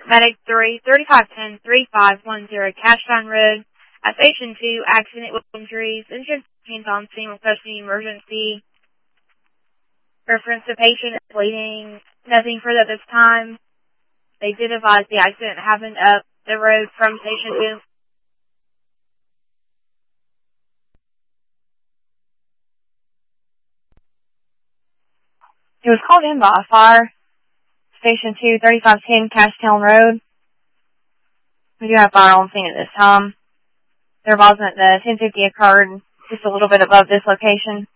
Medic 3, 3510-3510 Cashtown Road. At Station 2, accident with injuries. Insurance teams on scene requesting emergency. Reference to patient is bleeding. Nothing further at this time. They did advise the accident happened up the road from Station 2. It was called in by a fire. Station 2, 3510 Cashtown Road. We do have fire on scene at this time. There wasn't the 1050 occurred just a little bit above this location.